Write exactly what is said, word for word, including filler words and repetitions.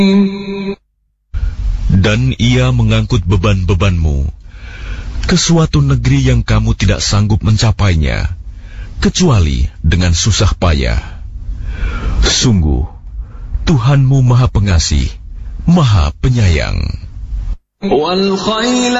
Dan ia mengangkut beban-bebanmu ke suatu negeri yang kamu tidak sanggup mencapainya, kecuali dengan susah payah. Sungguh, Tuhanmu Maha Pengasih, Maha Penyayang.